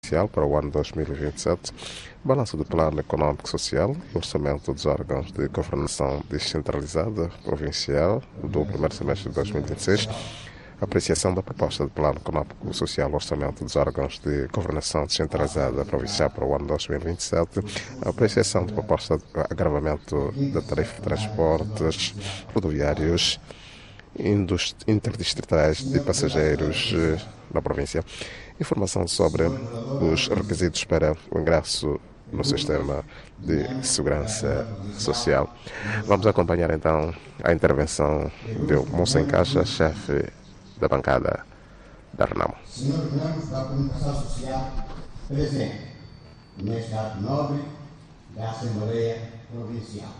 Provincial para o ano 2027, balanço do Plano Econômico Social, orçamento dos órgãos de governação descentralizada provincial do primeiro semestre de 2026, apreciação da proposta de Plano Econômico Social, orçamento dos órgãos de governação descentralizada provincial para o ano 2027, apreciação da proposta de agravamento da tarifa de transportes rodoviários interdistritais de passageiros na província. Informação sobre os requisitos para o ingresso no sistema de segurança social. Vamos acompanhar então a intervenção de Moça em Caixa, chefe da bancada da Renamo. Senhores membros da Comunicação Social presente neste ato nobre da Assembleia Provincial.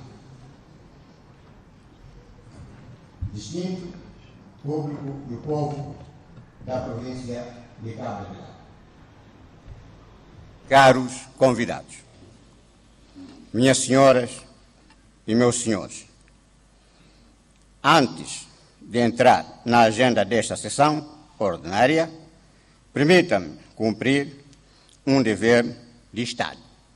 Distinto público e povo da província de Cabo Delgado. Caros convidados, minhas senhoras e meus senhores, antes de entrar na agenda desta sessão ordinária, permita-me cumprir um dever de Estado.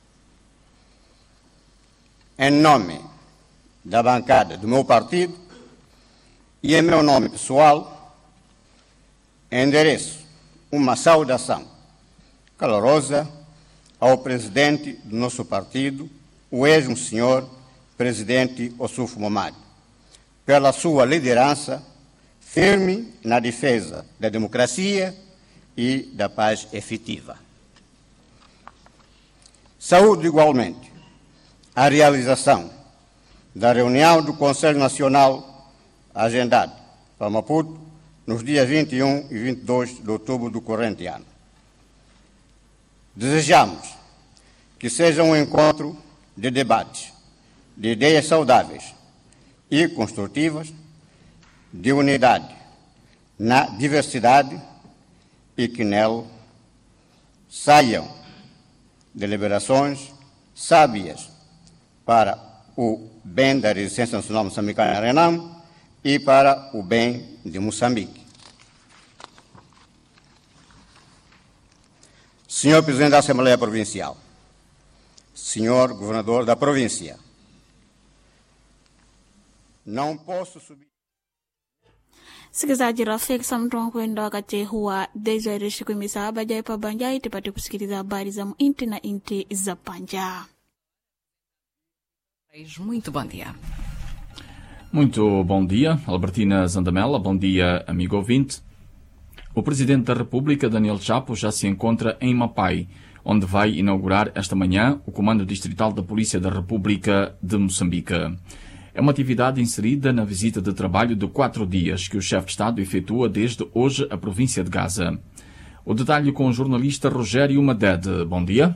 Em nome da bancada do meu partido e em meu nome pessoal, endereço uma saudação calorosa ao presidente do nosso partido, o ex-senhor presidente Ossufo Momade, pela sua liderança firme na defesa da democracia e da paz efetiva. Saúdo igualmente a realização da reunião do Conselho Nacional agendado para Maputo nos dias 21 e 22 de outubro do corrente ano. Desejamos que seja um encontro de debates, de ideias saudáveis e construtivas, de unidade na diversidade e que nele saiam deliberações sábias para o bem da resistência nacional moçambicana Renamo e para o bem de Moçambique. Senhor Presidente da Assembleia Provincial, Senhor Governador da Província, não posso subir. Msikilizaji rafiki, samtwa kwenda wakati huwa Desire Shikwimisa bajai pa Banjai tupate kusikiliza habari za inti na inti za Panja. Muito bom dia. Muito bom dia, Albertina Zandamela. Bom dia, amigo ouvinte. O Presidente da República, Daniel Chapo, já se encontra em Mapai, onde vai inaugurar esta manhã o Comando Distrital da Polícia da República de Moçambique. É uma atividade inserida na visita de trabalho de 4 dias que o chefe de Estado efetua desde hoje à província de Gaza. O detalhe com o jornalista Rogério Madede. Bom dia.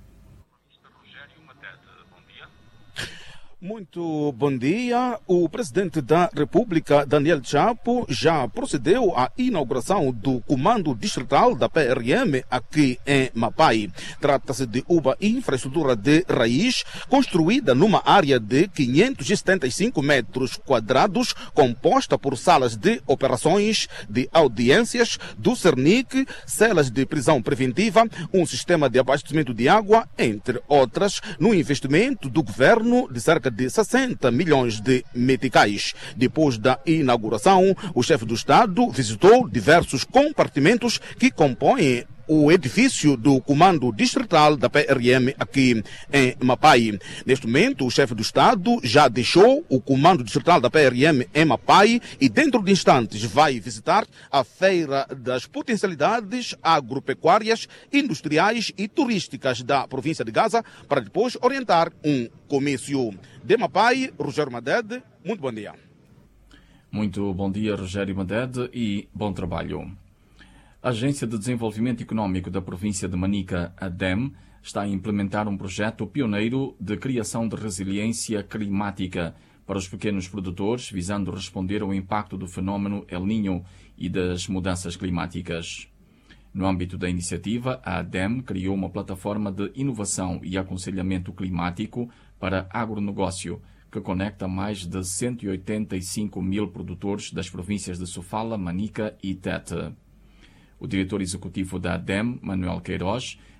Muito bom dia. O presidente da República, Daniel Chapo, já procedeu à inauguração do Comando Distrital da PRM aqui em Mapai. Trata-se de uma infraestrutura de raiz construída numa área de 575 metros quadrados, composta por salas de operações, de audiências, do Cernic, celas de prisão preventiva, um sistema de abastecimento de água, entre outras, no investimento do governo de cerca de 60 milhões de meticais. Depois da inauguração, o chefe do Estado visitou diversos compartimentos que compõem o edifício do Comando Distrital da PRM aqui em Mapai. Neste momento, o chefe do Estado já deixou o Comando Distrital da PRM em Mapai e dentro de instantes vai visitar a Feira das Potencialidades Agropecuárias, Industriais e Turísticas da província de Gaza para depois orientar um comício. De Mapai, Rogério Madede, muito bom dia. Muito bom dia, Rogério Madede, e bom trabalho. A Agência de Desenvolvimento Econômico da província de Manica, a ADEM, está a implementar um projeto pioneiro de criação de resiliência climática para os pequenos produtores, visando responder ao impacto do fenómeno El Niño e das mudanças climáticas. No âmbito da iniciativa, a ADEM criou uma plataforma de inovação e aconselhamento climático para agronegócio, que conecta mais de 185 mil produtores das províncias de Sofala, Manica e Tete. O diretor executivo da ADEM, Manuel Queiroz,